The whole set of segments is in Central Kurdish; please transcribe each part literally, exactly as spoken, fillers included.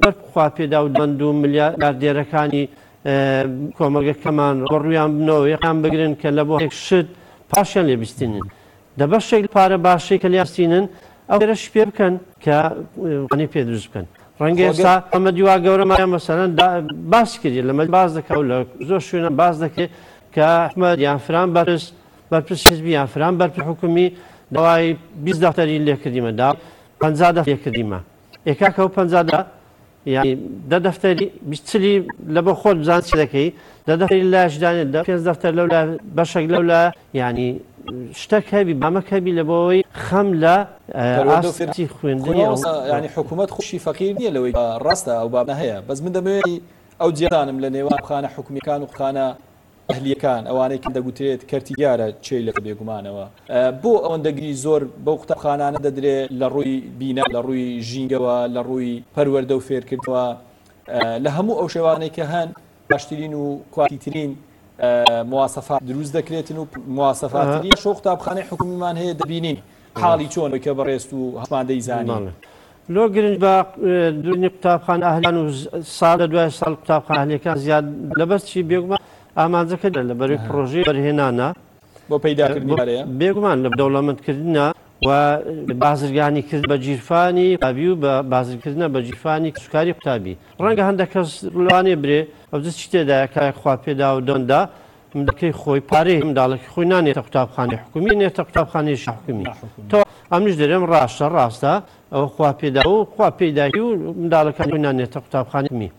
بەر خوا پێدا و دەند و ملیاردێرەکانی کۆمەڵگەکەمان ڕویان بنەوە یەکان بگرن کە لە بۆ هێک شت پاشیان لێ بیستێنن دەبەشێک پارە باشەی کە لیاستینن ئەو دەرەش پێ بکەن کە وانەی پێ دروست بکەن ڕەنگە ئێستا ئەمە دیوا گەورەمایان مەسەلەن باس کردی لەمە باز دەکەوت لە زۆر شوێنە باز دەکرێت کە حکومەت یان فران بەرز بەرپرس حیزبی یان فران بەرپرس حکومی داوای بیست دەفتەری لێکردیمە دا پەنجا دەفتەر لێکردیمە ئێکاکە ئەو پەنجا یعنی دە دەفتەری بیستلی لە بۆ خۆت بزان چی دەکەی دە دەفتەری لایشدانێت دە پێنج دەفتەر لەولا بەشێک لەولا یعنی شتێک هەبی بامەک هەبی لە بۆەوەی خەم لە ئاستی خوێندنی ینی حکوومەت خوشی فەقیر نییە لەوەی ڕاستە ئەو بابە هەیە بەس من دەمەوێت ئەو جێدانم لە نێوان خانە حکومیەکان و خانە ئەهلیەکان ئەوانەی کە دەگوترێت کەرتی دیارە چێ لە بێگومانەوە بۆ ئەوەندەگری زۆر بەو قوتابخانانە دەدرێت لە ڕووی بینا لە ڕووی ژینگەوە لە ڕووی پەروەردە و فێرکردنەوە لە هەموو ئەو شێوانەی کە هەن باشترین و کواتیترین مواسەفات دروست دەکرێتن و مواسەفاتترین شۆ قوتابخانەی حکومیمان هەیە دەبینین حاڵی چۆن کە بەڕێست و هەمان دەیزانین لۆ گرنج بە دوورنی قوتابخانە ئەهلیان و ساڵ دوای ساڵ قوتابخانە ئەهلیەکان زیاد لەبەر چی بێگومان ئامانجەکە لە بەروی پرۆژەی بەرهێنانە بۆ پەیداکردنی بێگومان لە دەوڵەمەندکردنە و بازرگانی کرد بە جیرفانی قابی و بە بازرگکردنە بە جیرفانی سوکاری قوتابی ڕەنگە هەندێک کەس لەوانێ برێ ئەو چی تێدایە کای خوا پێدا و دۆندا دەکەی خۆی پارەی منداڵێکی خۆی نانێتە قوتابخانەی حکومی نێتە قوتابخانەیەکی حکومی تۆ ئەمش دەرێم ڕاستە ڕاستە ئەو خوا پێدا و خوا پێداهی و منداڵەکان خۆی نانێتە قوتابخانەی حکومی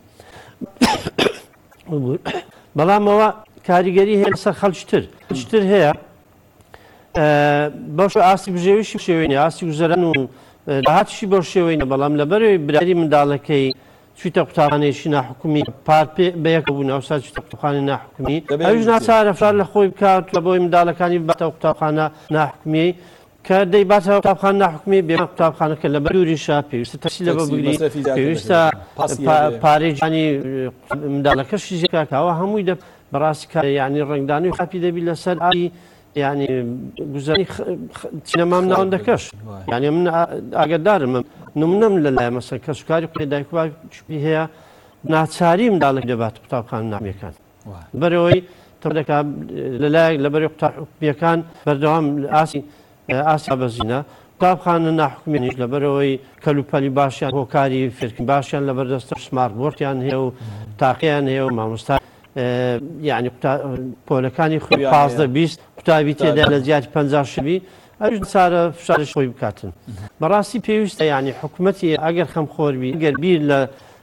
بەڵامەوە کاریگەری هەیە لەسەر خەڵکتر شتر هەیە بەش ئاسی بژێویشی شێوێنێ ئاسی گوزەران و داهاتیشی بەو شێوەینە بەڵام لەبەرەوەی براری منداڵەکەی چویتە قوتابخانەیەکی ناحکومی پار بەیەکە بوون ئەوسا چویتە قوتابخانەی ناحکومی ئەویش ناچارە فرار لە خۆی بکات لە بۆی منداڵەکانی باتە قوتابخانە ناحکومی کە دەیباتە قوتابخانە ناحکومی بێمە قوتابخانەکە لە بەروریشا پێویستە تەسی لە بە بگری پێویستە پارەی جانی منداڵەکەشی ژێکاکەوە هەمووی دە بەڕاستی کار یعنی ڕنگدانی و خاپی دەبی لەسەر ئاوی یعنی گوزەری سینەمام ناوەندەکەش یعنی من ئاگدارم نمونەم لەلایە مەسەن کە سوکاری پێدایکوبی هەیە ناچاری منداڵێک دەبات قوتابخانە ناحکومیەکان بەرەوەی تەدەکا لەلایەک لەبەری قوتابخانەکان بەردەوام ئاسی ئاسیا بەزینە قوتابخانە ناحکومیێنیش لەبەرەوەی کەلوپەلی باشیان هۆکاری فێرکردن باشیان لەبەردەستە سمارت بۆرتیان هەیە و تاقییان هەیە و مامۆستا یعنی پۆلەکانی خۆی پازدە بیست قوتابی تێدا لە زیاتی پەنجا شەوی ئەوش سارە فشارش خۆی بکاتن بەڕاستی پێویستە یعنی حکوومەتی ئەگەر خەمخۆربی ئەگەر بیر لە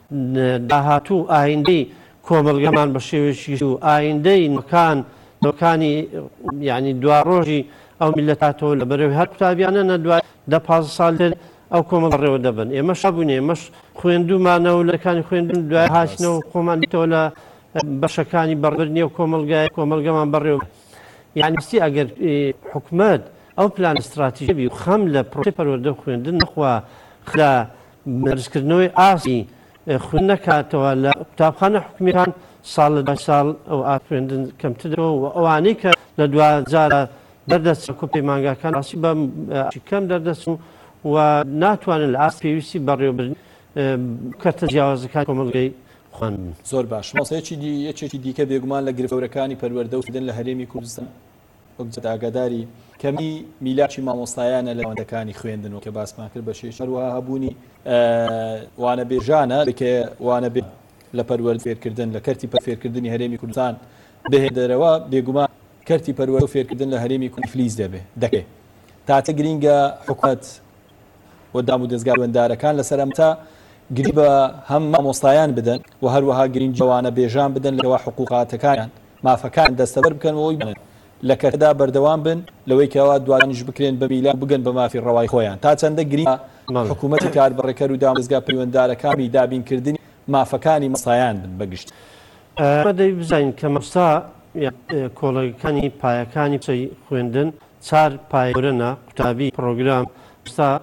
داهاتوو ئایندەی کۆمەڵگەمان بە شێوێکی و ئایندەی نەکان نۆکانی یعنی دوا ڕۆژی ئەو میلەتاتەوە لە بەرەوەی هەر قوتابیانە نەدوای دە پازدە ساڵتر ئەو کۆمەڵ ڕێوە دەبن ئێمەش هەبوونێ ئێمەش خوێندومانەوە لەکانی خوێندن دوای هاتنەوە خۆمانیتەوە لە بەشەکانی بەڕبردنی و کۆمەلگای کۆمەلگەمان بەڕێوە یانیستی ئەگەر حکومەت ئەو پلان استراتیژی و خەم لە پرۆژەی پەروەردە خوێندن نەخوا لە مەرجکردنەوەی ئاسی خوێندن نەکاتەوە لە قوتابخانە حکومیەکان ساڵ لە دوای ساڵ ئەو خوێندن کەمترەوە و ئەوانەی کە لە دوجارە دەردەچن کۆپی مانگاکان ئاسی بە کەم دەردەچن و ناتوانن لە ئاست پێویستی بەڕێوەبردن کەرتە جیاوازەکان کۆمەڵگەی زۆر باش ماسەیەکی یەکێکی دیکە بێگومان لە گرفتەکانی پەروەردە و خوێندن لە هەرێمی کوردستان وەک ئاگاداری کەمی میلاکی مامۆستایانە لە ئەوەندەکانی خوێندنەوە کە باسمان کرد بە شێش هەروەها هەبوونی وانە بێژانە بکە وانە بێ لە پەروەردە فێرکردن لە کەرتی فێرکردنی هەرێمی کوردستان بهێندەرەوە بێگومان کەرتی پەروەردە و فێرکردن لە هەرێمی کوردستان فلیز دەبێ دەکێ تاتە گرینگە حکومەت و دام و دەستگا وەندارەکان لەسەرەمتا گری بە هەم مامۆستایان بدەن و هەروەها گرنگ جوانە بێژان بدەن لەوە حقوقاتەکان مافەکان دەستەبەر بکەنەوەی بن لە کەرتدا بەردەوام بن لەوەی کەوا دوانیش بکرێن بە میلان بگەن بە مافی ڕەوای خۆیان تا چەندە گرنگ حکوومەتی کاربڕێکەر و دامەزگا پەیوەنددارەکانی دابینکردنی مافەکانی مەستایان بن بەگشت دەی بزانین کە مەستا کۆڵەکانی پایەکانی قسەی خوێندن چار پایگەورەنە قوتابی پرۆگرام ستا